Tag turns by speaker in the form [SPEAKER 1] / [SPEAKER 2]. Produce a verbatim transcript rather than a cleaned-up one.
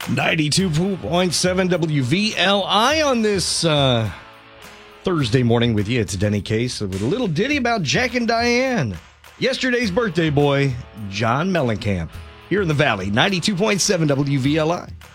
[SPEAKER 1] ninety-two point seven W V L I on this uh, Thursday morning with you. It's Denny Case with a little ditty about Jack and Diane. Yesterday's birthday boy, John Mellencamp. Here in the Valley, ninety-two point seven W V L I.